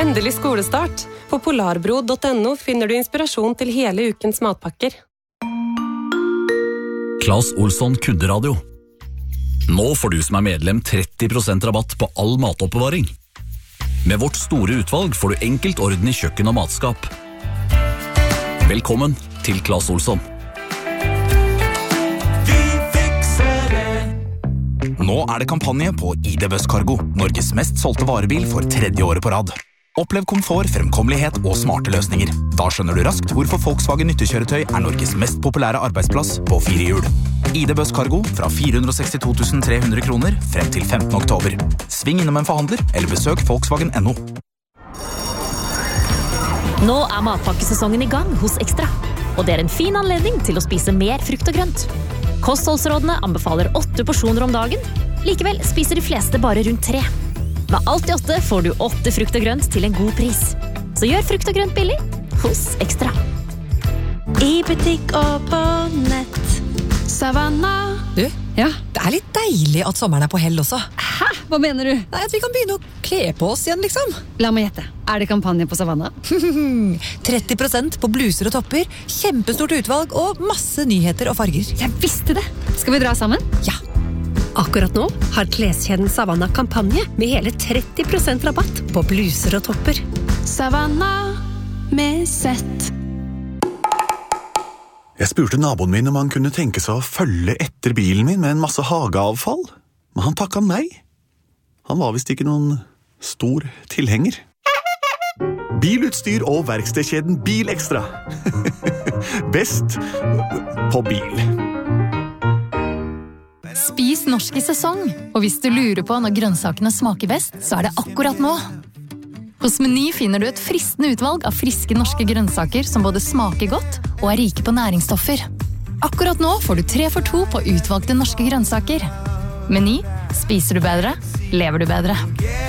Endelig skolestart. På polarbro.no finner du inspirasjon til hele ukens matpakker. Claes Olsson Kudderadio. Nå får du som medlem 30% rabatt på all matoppbevaring. Med vårt store utvalg får du enkelt orden i kjøkken og matskap. Velkommen til Claes Olsson. Nå det kampanje på ID Buss Cargo, Norges mest solgte varebil for 3. året på rad. Opplev komfort, fremkommelighet og smarte løsninger. Da skjønner du raskt hvorfor Volkswagen nyttekjøretøy Norges mest populære arbeidsplass på 4 hjul. ID Buss Cargo fra 462 300 kroner frem til 15. oktober. Sving innom en forhandler eller besøk Volkswagen.no. Nå matpakkesesongen i gang hos Extra, og det en fin anledning til å spise mer frukt og grønt. Kostholdsrådene anbefaler 8 porsjoner om dagen. Likevel spiser de fleste bare rundt 3. Med alt i 8 får du 8 frukt og grønt til en god pris. Så gjør frukt og grønt billig hos Extra. I butikk og på nett. Savannah. Du, ja, det litt deilig at sommeren på hell også. Hæ? Hva mener du? Nei, at vi kan begynne å kle på oss igjen, liksom. La meg gjette. Det kampanje på Savannah? 30% på bluser og topper, kjempestort utvalg og masse nyheter og farger. Jeg visste det! Skal vi dra sammen? Ja. Akkurat nå har kleskjeden Savannah kampanje med hele 30% rabatt på bluser og topper. Savannah med sett. Jeg spurte naboen min om han kunne tenke seg å følge etter bilen min med en masse hageavfall, men han takket nei. Han var vist ikke noen stor tilhenger. Bilutstyr og verkstedkjeden Bilekstra. Best på bil. Spis norsk i sesong, og hvis du lurer på når grønnsakene smaker best, så det akkurat nå. Hos Meny finner du et fristende utvalg av friske norske grønnsaker som både smaker godt og rike på næringsstoffer. Akkurat nå får du 3 for 2 på utvalgte norske grønnsaker. Meny, spiser du bedre, lever du bedre.